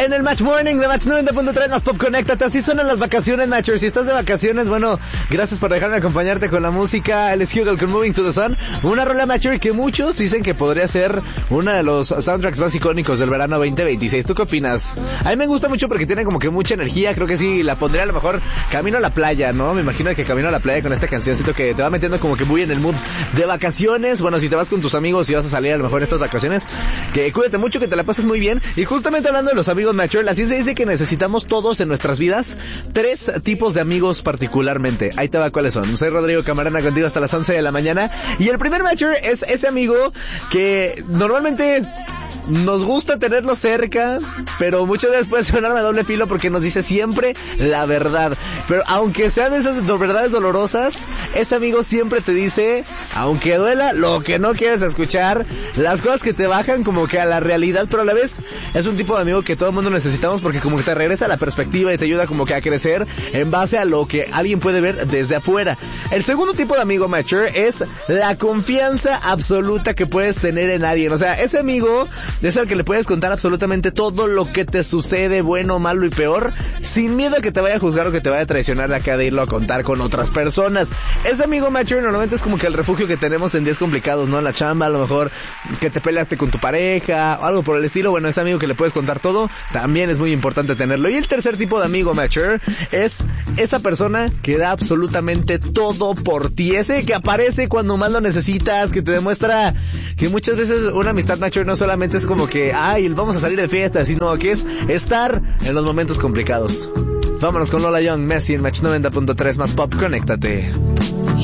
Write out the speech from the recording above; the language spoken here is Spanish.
en el Match Morning de Match 90.3 más Pop. Conéctate, así suenan las vacaciones, Matcher. Si estás de vacaciones, bueno, gracias por dejarme acompañarte con la música. El Hugel con Moving to the Sun, una rola, Matcher, que muchos dicen que podría ser uno de los soundtracks más icónicos del verano 2026. ¿Tú qué opinas? A mí me gusta mucho porque tiene como que mucha energía. Creo que sí, la pondría a lo mejor camino a la playa, ¿no? Me imagino que camino a la playa con esta cancioncito que te va metiendo como que muy en el mood de vacaciones. Bueno, si te vas con tus amigos y vas a salir a lo mejor estas vacaciones, que cuídate mucho, que te la pases muy bien. Y justamente hablando de los amigos, Matcher, la ciencia dice que necesitamos todos en nuestras vidas 3 tipos de amigos particularmente. Ahí te va cuáles son. Soy Rodrigo Camarena, contigo hasta las 11 de la mañana. Y el primer, Matcher, es ese amigo que normalmente nos gusta tenerlo cerca, pero muchas veces puede sonarme a doble filo porque nos dice siempre la verdad. Pero aunque sean esas verdades dolorosas, ese amigo siempre te dice, aunque duela, lo que no quieres escuchar, las cosas que te bajan como que a la realidad, pero a la vez es un tipo de amigo que todo el mundo necesitamos porque como que te regresa a la perspectiva y te ayuda como que a crecer en base a lo que alguien puede ver desde afuera. El segundo tipo de amigo, Matcher, es la confianza absoluta que puedes tener en alguien. O sea, ese amigo es al que le puedes contar absolutamente todo lo que te sucede, bueno, malo y peor, sin miedo a que te vaya a juzgar o que te vaya a traicionar de acá de irlo a contar con otras personas. Ese amigo, Matcher, normalmente es como que el refugio que tenemos en días complicados, ¿no? En la chamba, a lo mejor que te peleaste con tu pareja o algo por el estilo. Bueno, ese amigo que le puedes contar todo, también es muy importante tenerlo. Y el tercer tipo de amigo, Matcher, es esa persona que da absolutamente todo por ti. Ese que aparece cuando más lo necesitas, que te demuestra que muchas veces una amistad, Matcher, no solamente es como que, ay, vamos a salir de fiesta, sino que es estar en los momentos complicados. Vámonos con Lola Young, Messi en Match 90.3 más Pop. Conéctate.